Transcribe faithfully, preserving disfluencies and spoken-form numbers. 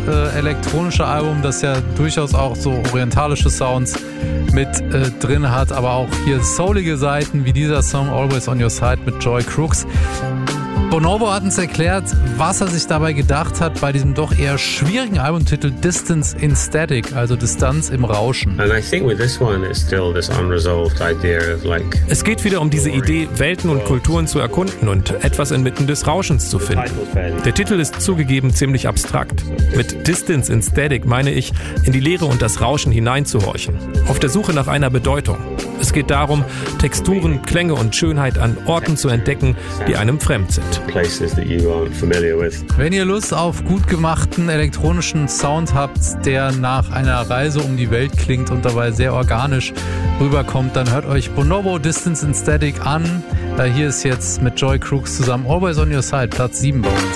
äh, elektronische Album, das ja durchaus auch so orientalische Sounds mit äh, drin hat, aber auch hier soulige Seiten wie dieser Song Always on Your Side mit Joy Crooks. Bonobo hat uns erklärt, was er sich dabei gedacht hat bei diesem doch eher schwierigen Albumtitel Distance in Static, also Distanz im Rauschen. Es geht wieder um diese Idee, Welten und Kulturen zu erkunden und etwas inmitten des Rauschens zu finden. Der Titel ist zugegeben ziemlich abstrakt. Mit Distance in Static meine ich, in die Leere und das Rauschen hineinzuhorchen, auf der Suche nach einer Bedeutung. Es geht darum, Texturen, Klänge und Schönheit an Orten zu entdecken, die einem fremd sind. Wenn ihr Lust auf gut gemachten elektronischen Sound habt, der nach einer Reise um die Welt klingt und dabei sehr organisch rüberkommt, dann hört euch Bonobo Distance in Static an. Hier ist jetzt mit Joy Crooks zusammen Always on Your Side, Platz sieben bei uns.